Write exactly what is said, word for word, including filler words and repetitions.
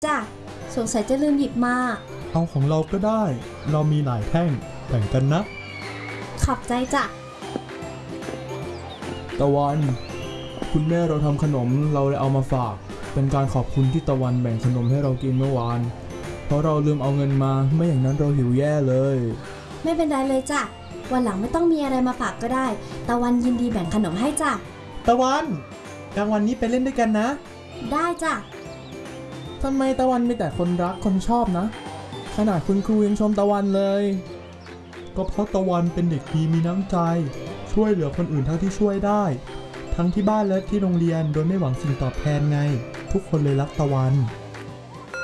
จ้ะสงสัยจะลืมหยิบมาเอาของเราก็ได้เรามีหลายแท่งแบ่งกันนะขอบใจจ้ะตะวันคุณแม่เราทำขนมเราเลยเอามาฝากเป็นการขอบคุณที่ตะวันแบ่งขนมให้เรากินเมื่อวานเพราะเราลืมเอาเงินมาไม่อย่างนั้นเราหิวแย่เลยไม่เป็นไรเลยจ้ะวันหลังไม่ต้องมีอะไรมาฝากก็ได้ตะวันยินดีแบ่งขนมให้จ้ะตะวันกลางวันนี้ไปเล่นด้วยกันนะได้จ้ะทำไมตะวันมีแต่คนรักคนชอบนะขนาดคุณครูยังชมตะวันเลยก็เพราะตะวันเป็นเด็กดีมีน้ำใจช่วยเหลือคนอื่นเท่าที่ช่วยได้ทั้งที่บ้านและที่โรงเรียนโดยไม่หวังสิ่งตอบแทนไงทุกคนเลยรักตะวัน